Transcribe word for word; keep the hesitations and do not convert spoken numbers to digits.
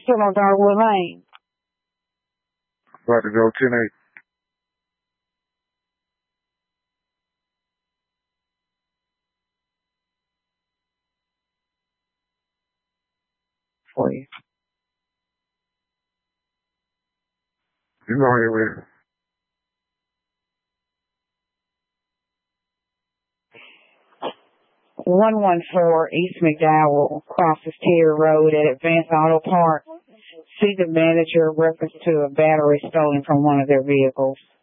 still on Darwood Lane? About to go ten eight. For you. You go ahead with it. one one four East McDowell crosses Tier Road at Advanced Auto Parts. See the manager reference to a battery stolen from one of their vehicles.